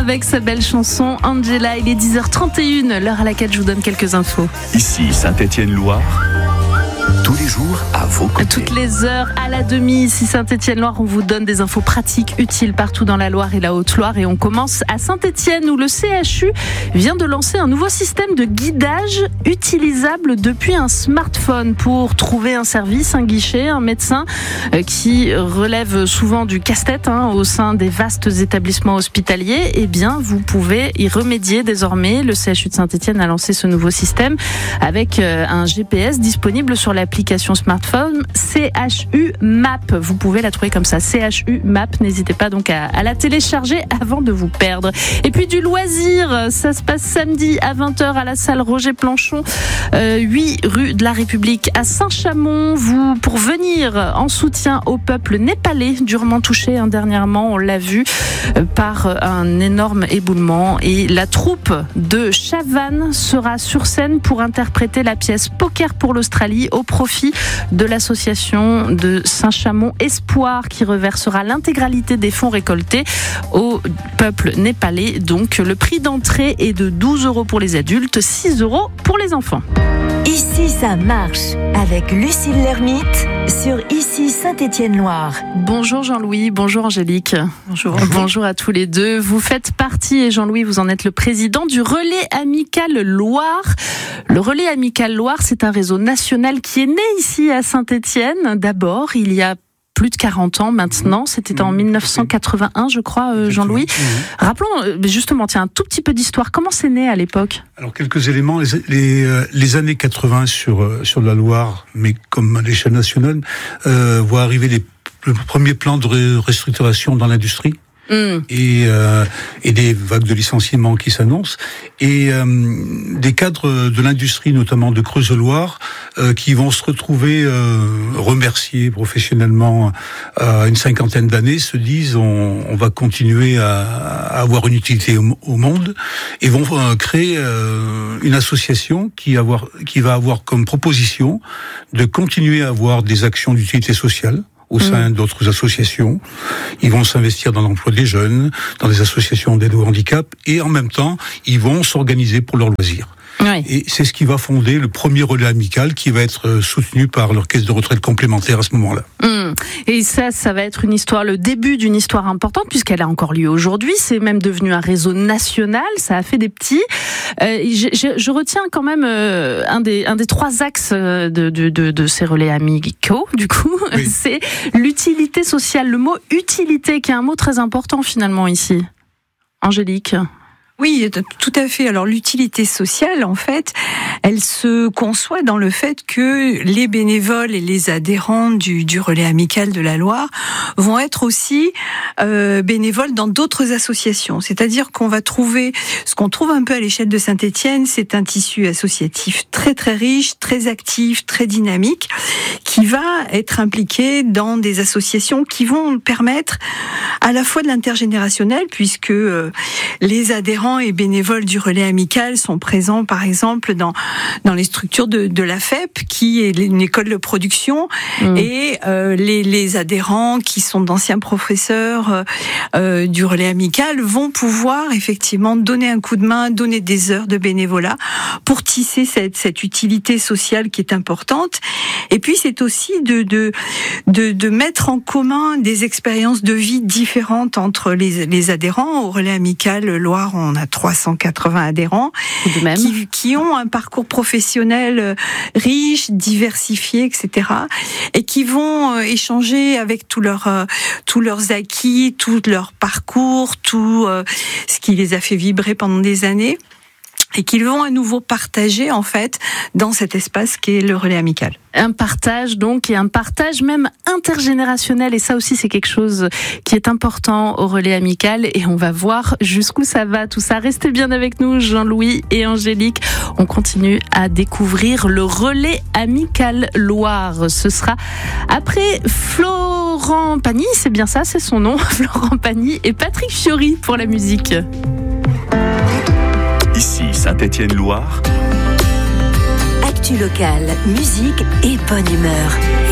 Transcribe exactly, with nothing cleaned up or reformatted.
avec sa belle chanson Angela. Il est dix heures trente et une, l'heure à laquelle je vous donne quelques infos. Ici Saint-Étienne-Loire, tous les jours à vos côtés. Toutes les heures à la demi, ici Saint-Étienne-Loire, on vous donne des infos pratiques utiles partout dans la Loire et la Haute-Loire. Et on commence à Saint-Étienne où le C H U vient de lancer un nouveau système de guidage utilisable depuis un smartphone pour trouver un service, un guichet, un médecin qui relève souvent du casse-tête hein, au sein des vastes établissements hospitaliers. Eh bien, vous pouvez y remédier désormais. Le C H U de Saint-Étienne a lancé ce nouveau système avec un G P S disponible sur l'application smartphone C H U Map. Vous pouvez la trouver comme ça, C H U Map. N'hésitez pas donc à, à la télécharger avant de vous perdre. Et puis du loisir, ça se passe samedi à vingt heures à la salle Roger Planchon, euh, huit rue de la République à Saint-Chamond. Vous, pour venir en soutien au peuple népalais, durement touché hein, dernièrement, on l'a vu, euh, par un énorme éboulement. Et la troupe de Chavannes sera sur scène pour interpréter la pièce Poker pour l'Australie au profit de l'association de Saint-Chamond Espoir qui reversera l'intégralité des fonds récoltés au peuple népalais. Donc le prix d'entrée est de douze euros pour les adultes, six euros pour les enfants. Ici ça marche avec Lucille Lermite sur Ici Saint-Étienne-Loire. Bonjour Jean-Louis, bonjour Angélique. Bonjour. Bonjour à tous les deux. Vous faites partie, et Jean-Louis, vous en êtes le président du Relais Amical Loire. Le Relais Amical Loire, c'est un réseau national qui est né ici à Saint-Étienne. D'abord, il y a plus de quarante ans maintenant, c'était en dix-neuf cent quatre-vingt-un, je crois, euh, Jean-Louis. Mmh. Rappelons justement, tiens, un tout petit peu d'histoire. Comment c'est né à l'époque ? Alors, quelques éléments. Les, les, les années quatre-vingts sur, sur la Loire, mais comme à l'échelle nationale, euh, voient arriver les, le premier plan de restructuration dans l'industrie. Mmh. Et, euh, et des vagues de licenciements qui s'annoncent, et euh, des cadres de l'industrie, notamment de Creuse-Loire, euh, qui vont se retrouver euh, remerciés professionnellement à une cinquantaine d'années, se disent on, on va continuer à, à avoir une utilité au, au monde, et vont euh, créer euh, une association qui, avoir, qui va avoir comme proposition de continuer à avoir des actions d'utilité sociale au sein mmh. d'autres associations. Ils vont s'investir dans l'emploi des jeunes, dans des associations d'aide au handicap, et en même temps, ils vont s'organiser pour leurs loisirs. Oui. Et c'est ce qui va fonder le premier relais amical qui va être soutenu par leur caisse de retraite complémentaire à ce moment-là. Mmh. Et ça, ça va être une histoire, le début d'une histoire importante puisqu'elle a encore lieu aujourd'hui. C'est même devenu un réseau national. Ça a fait des petits. Euh, je, je, je retiens quand même euh, un des un des trois axes de de de, de ces relais amicaux. Du coup, oui. C'est l'utilité sociale. Le mot utilité, qui est un mot très important finalement ici. Angélique. Oui, tout à fait. Alors l'utilité sociale, en fait, elle se conçoit dans le fait que les bénévoles et les adhérents du, du Relais Amical de la Loire vont être aussi euh, bénévoles dans d'autres associations. C'est-à-dire qu'on va trouver, ce qu'on trouve un peu à l'échelle de Saint-Étienne, c'est un tissu associatif très très riche, très actif, très dynamique, qui va être impliqué dans des associations qui vont permettre à la fois de l'intergénérationnel, puisque euh, les adhérents et bénévoles du Relais Amical sont présents, par exemple, dans dans les structures de, de la F E P, qui est une école de production, mmh. et euh, les, les adhérents qui sont d'anciens professeurs euh, du Relais Amical vont pouvoir effectivement donner un coup de main, donner des heures de bénévolat pour tisser cette, cette utilité sociale qui est importante. Et puis c'est aussi de, de, de, de mettre en commun des expériences de vie différentes entre les, les adhérents. Au Relais Amical Loire, on a trois cent quatre-vingts adhérents qui, qui ont un parcours professionnel riche, diversifié, et cetera, et qui vont échanger avec tous leurs tous leurs acquis, tout leur parcours, tout ce qui les a fait vibrer pendant des années, et qu'ils vont à nouveau partager en fait dans cet espace qui est le Relais Amical. Un partage donc, et un partage même intergénérationnel, et ça aussi c'est quelque chose qui est important au Relais Amical, et on va voir jusqu'où ça va tout ça. Restez bien avec nous, Jean-Louis et Angélique, on continue à découvrir le Relais Amical Loire. Ce sera après Florent Pagny, c'est bien ça, c'est son nom, Florent Pagny et Patrick Fiori pour la musique. Ici Saint-Étienne-Loire. Actu locale, musique et bonne humeur.